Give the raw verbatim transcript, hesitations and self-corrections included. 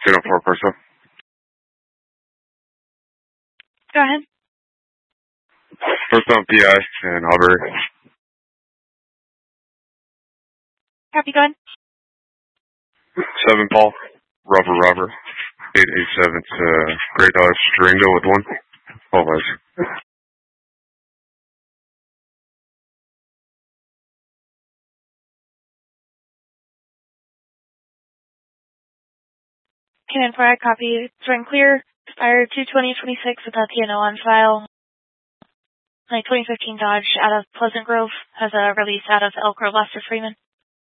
ten oh four Parcel. Go ahead. First on P I and Aubrey. Happy, go ahead. seven Paul, Rubber Rubber, eight eight seven to Great Dodge Durango with one. twelve eyes. Cannon four, I copy. It's run clear. Expired two twenty twenty-six without T N O on file. My twenty fifteen Dodge out of Pleasant Grove has a release out of Elk Grove, Lester Freeman.